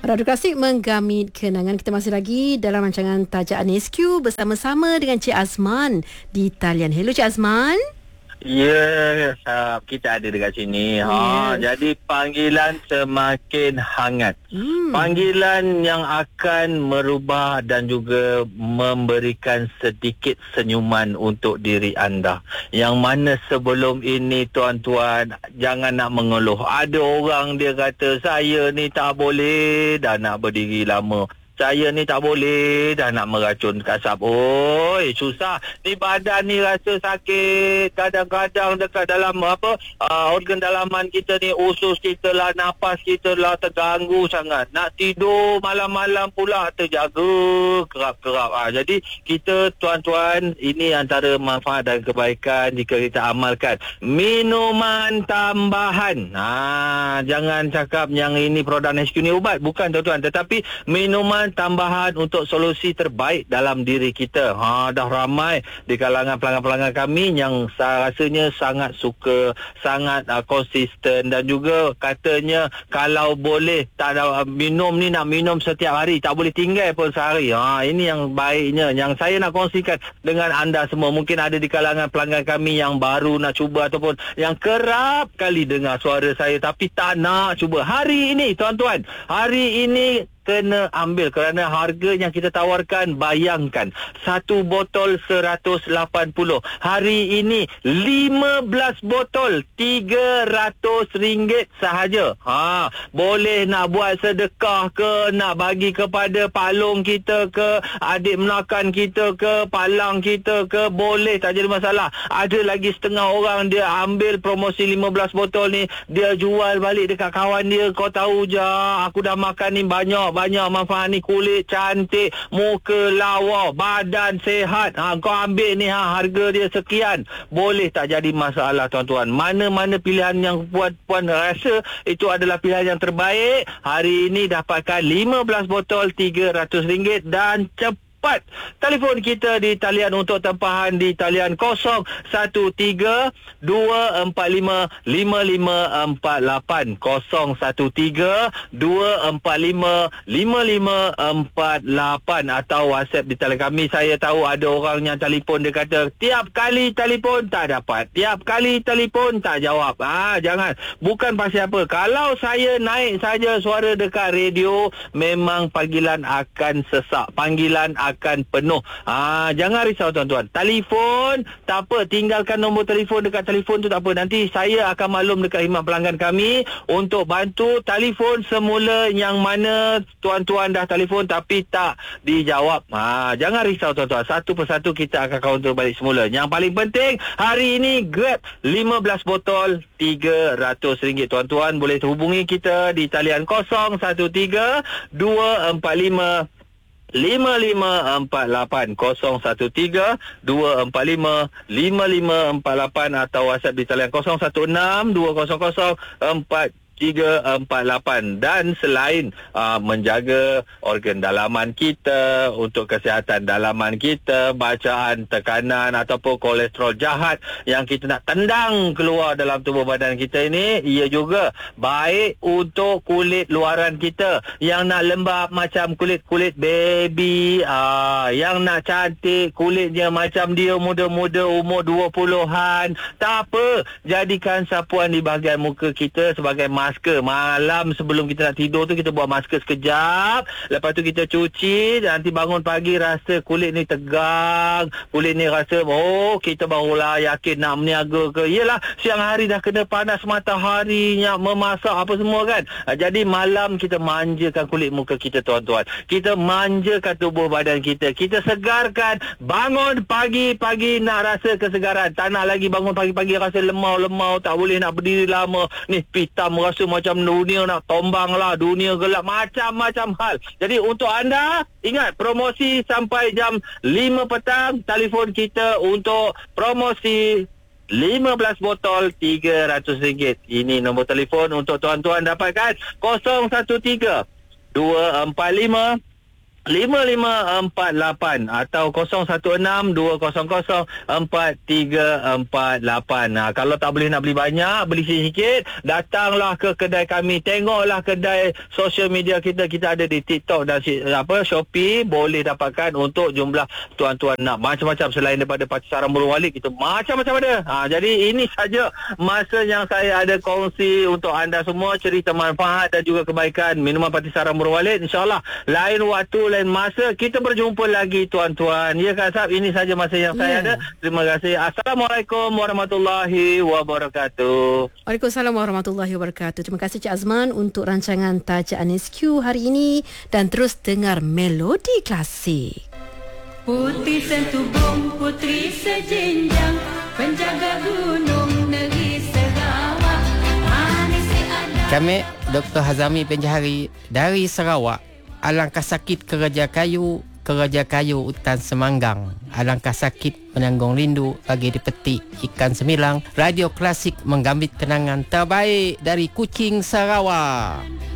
Radio Klasik menggamit kenangan. Kita masih lagi dalam rancangan Tajaan SQ bersama-sama dengan Cik Azman di talian. Hello Cik Azman. Ya, kita ada dekat sini. Jadi panggilan semakin hangat. Panggilan yang akan merubah dan juga memberikan sedikit senyuman untuk diri anda. Yang mana sebelum ini tuan-tuan, jangan nak mengeluh. Ada orang dia kata, saya ni tak boleh dah nak berdiri lama. Saya ni tak boleh dah nak meracun kasap. Oi, susah. Ni badan ni rasa sakit. Kadang-kadang dekat dalam organ dalaman kita ni, usus kita lah, nafas kita lah terganggu sangat. Nak tidur malam-malam pula terjaga kerap-kerap. Jadi kita tuan-tuan, ini antara manfaat dan kebaikan jika kita amalkan. Minuman tambahan. Jangan cakap yang ini produk SQ ni ubat. Bukan tuan-tuan. Tetapi minuman tambahan untuk solusi terbaik dalam diri kita. Dah ramai di kalangan pelanggan-pelanggan kami yang rasanya sangat suka, sangat konsisten, dan juga katanya kalau boleh tak ada minum ni, nak minum setiap hari, tak boleh tinggal pun sehari. Ini yang baiknya yang saya nak kongsikan dengan anda semua. Mungkin ada di kalangan pelanggan kami yang baru nak cuba ataupun yang kerap kali dengar suara saya tapi tak nak cuba. Hari ini tuan-tuan, hari ini kena ambil kerana harga yang kita tawarkan, bayangkan satu botol 180. Hari ini 15 botol RM300 sahaja. Boleh nak buat sedekah ke, nak bagi kepada palung kita ke, adik menakan kita ke, palang kita ke, boleh, tak jadi masalah. Ada lagi setengah orang dia ambil promosi 15 botol ni, dia jual balik dekat kawan dia. Kau tahu je, aku dah makan ni banyak manfaat ni, kulit cantik, muka lawa, badan sihat. Kau ambil ni, harga dia sekian. Boleh, tak jadi masalah tuan-tuan. Mana-mana pilihan yang puan rasa itu adalah pilihan yang terbaik. Hari ini dapatkan 15 botol RM300 dan cepat. Telefon kita di talian untuk tempahan di talian 013-245-5548, 013-245-5548, atau WhatsApp di talian kami. Saya tahu ada orang yang telefon, dia kata tiap kali telefon tak dapat, tiap kali telefon tak jawab. Jangan, bukan pasal apa. Kalau saya naik saja suara dekat radio, memang panggilan akan sesak, panggilan akan penuh. Jangan risau tuan-tuan. Telefon tak apa, tinggalkan nombor telefon dekat telefon tu tak apa. Nanti saya akan maklum dekat khidmat pelanggan kami untuk bantu telefon semula yang mana tuan-tuan dah telefon tapi tak dijawab. Jangan risau tuan-tuan. Satu persatu kita akan counter balik semula. Yang paling penting hari ini grab 15 botol RM300. Tuan-tuan boleh hubungi kita di talian 013-245-5548, 013-245-5548, atau WhatsApp di talian 016-200-4348. Dan selain menjaga organ dalaman kita, untuk kesihatan dalaman kita, bacaan, tekanan ataupun kolesterol jahat yang kita nak tendang keluar dalam tubuh badan kita ini, ia juga baik untuk kulit luaran kita. Yang nak lembab macam kulit baby, yang nak cantik kulitnya macam dia muda-muda umur 20-an, tak apa, jadikan sapuan di bahagian muka kita sebagai masker. Malam sebelum kita nak tidur tu, kita buat masker sekejap, lepas tu kita cuci. Nanti bangun pagi rasa kulit ni tegang, kulit ni rasa kita barulah yakin nak meniaga ke. Yelah, siang hari dah kena panas matahari, memasak apa semua kan. Jadi malam kita manjakan kulit muka kita tuan-tuan, kita manjakan tubuh badan kita, kita segarkan. Bangun pagi-pagi nak rasa kesegaran, tak nak lagi bangun pagi-pagi rasa lemau-lemau, tak boleh nak berdiri lama, ni pitam rasa macam dunia nak tombang lah, dunia gelap, macam-macam hal. Jadi untuk anda, ingat promosi sampai jam 5 petang. Telefon kita untuk promosi 15 botol RM300. Ini nombor telefon untuk tuan-tuan dapatkan 013-245-5548, 5548 atau 0162004348. Kalau tak boleh nak beli banyak, beli sikit, datanglah ke kedai kami, tengoklah kedai sosial media kita. Kita ada di TikTok dan Shopee, boleh dapatkan untuk jumlah tuan-tuan nak macam-macam selain daripada Pakcik Sarah Murung Walid, kita macam-macam ada. Jadi ini saja masa yang saya ada kongsi untuk anda semua, cerita manfaat dan juga kebaikan minuman Pakcik Sarah Murung Walid. InsyaAllah lain waktu, lain masa kita berjumpa lagi tuan-tuan. Ya kan Sab, ini saja masa yang saya ada. Terima kasih. Assalamualaikum warahmatullahi wabarakatuh. Waalaikumsalam warahmatullahi wabarakatuh. Terima kasih Cik Azman untuk rancangan Tajaan SQ hari ini, dan terus dengar melodi klasik. Putri setubung, putri sejenjang, penjaga gunung negeri Sarawak. Kami Dr. Hazami Penjahari dari Sarawak. Alangkah sakit Keraja Kayu hutan semanggang. Alangkah sakit menanggung rindu bagi dipetik ikan semilang. Radio Klasik menggambit kenangan terbaik dari Kuching, Sarawak.